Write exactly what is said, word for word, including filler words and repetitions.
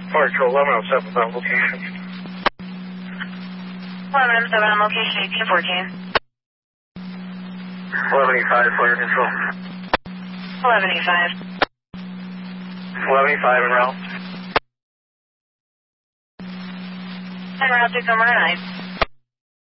Fire Control eleven oh seven on location. eleven oh seven on location, eighteen fourteen. eleven eighty-five, Fire Control. eleven eighty-five. eleven eighty-five en route. En route to Summer Night.